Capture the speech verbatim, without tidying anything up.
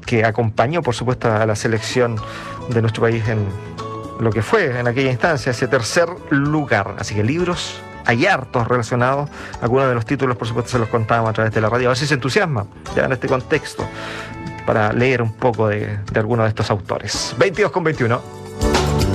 que acompañó, por supuesto, a la selección de nuestro país en lo que fue en aquella instancia, ese tercer lugar. Así que libros hay hartos relacionados. Algunos de los títulos, por supuesto, se los contábamos a través de la radio. A ver si se entusiasma ya en este contexto para leer un poco de, de algunos de estos autores. veintidós con veintiuno.